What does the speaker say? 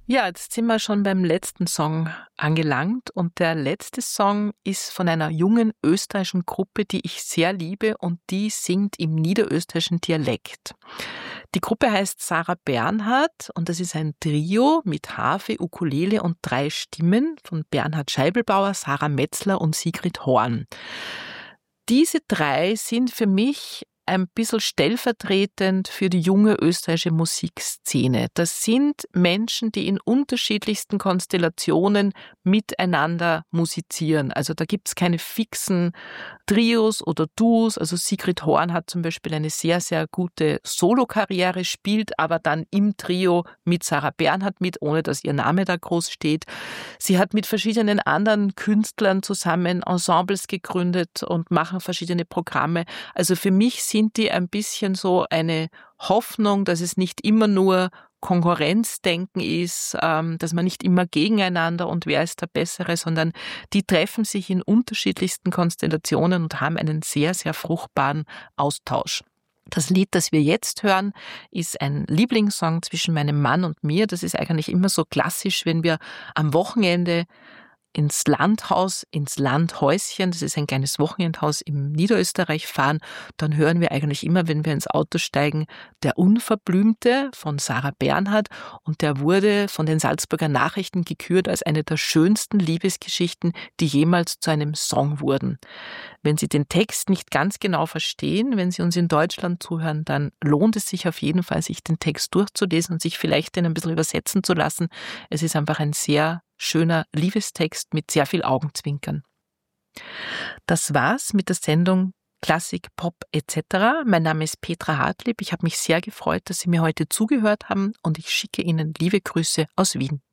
Ja, jetzt sind wir schon beim letzten Song angelangt und der letzte Song ist von einer jungen österreichischen Gruppe, die ich sehr liebe und die singt im niederösterreichischen Dialekt. Die Gruppe heißt Sarah Bernhardt und das ist ein Trio mit Harfe, Ukulele und 3 Stimmen von Bernhard Scheibelbauer, Sarah Metzler und Sigrid Horn. Diese 3 sind für mich ein bisschen stellvertretend für die junge österreichische Musikszene. Das sind Menschen, die in unterschiedlichsten Konstellationen miteinander musizieren. Also da gibt's keine fixen Trios oder Duos. Also Sigrid Horn hat zum Beispiel eine sehr, sehr gute Solokarriere, spielt aber dann im Trio mit Sarah Bernhardt mit, ohne dass ihr Name da groß steht. Sie hat mit verschiedenen anderen Künstlern zusammen Ensembles gegründet und machen verschiedene Programme. Also für mich sind die ein bisschen so eine Hoffnung, dass es nicht immer nur Konkurrenzdenken ist, dass man nicht immer gegeneinander und wer ist der Bessere, sondern die treffen sich in unterschiedlichsten Konstellationen und haben einen sehr, sehr fruchtbaren Austausch. Das Lied, das wir jetzt hören, ist ein Lieblingssong zwischen meinem Mann und mir. Das ist eigentlich immer so klassisch, wenn wir am Wochenende ins Landhaus, ins Landhäuschen, das ist ein kleines Wochenendhaus im Niederösterreich fahren, dann hören wir eigentlich immer, wenn wir ins Auto steigen, Der Unverblümte von Sarah Bernhardt und der wurde von den Salzburger Nachrichten gekürt als eine der schönsten Liebesgeschichten, die jemals zu einem Song wurden. Wenn Sie den Text nicht ganz genau verstehen, wenn Sie uns in Deutschland zuhören, dann lohnt es sich auf jeden Fall, sich den Text durchzulesen und sich vielleicht den ein bisschen übersetzen zu lassen. Es ist einfach ein sehr schöner Liebestext mit sehr viel Augenzwinkern. Das war's mit der Sendung Klassik, Pop etc. Mein Name ist Petra Hartlieb. Ich habe mich sehr gefreut, dass Sie mir heute zugehört haben und ich schicke Ihnen liebe Grüße aus Wien.